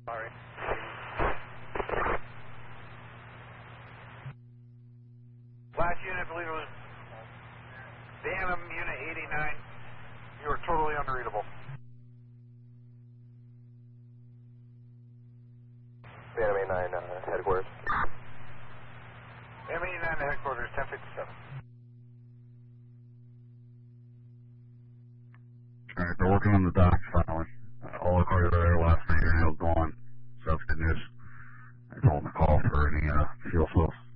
Sorry. Last unit, I believe it was Phantom Unit 89. You are totally unreadable. Phantom 89 headquarters. Phantom 89 headquarters, 1057. Alright, they're working on the docks finally. All the cars are there, last meeting was gone. So that's good news. I told them to call for any fuel flows.